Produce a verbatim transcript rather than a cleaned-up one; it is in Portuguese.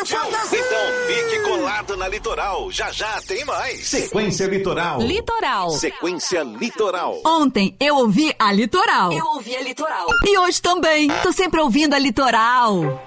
curtiu? Então fique colado na Litoral. Já já tem mais. Sequência Litoral. Litoral. Sequência Litoral. Ontem eu ouvi a Litoral. Eu ouvi a Litoral. E hoje também. Tô sempre ouvindo a Litoral.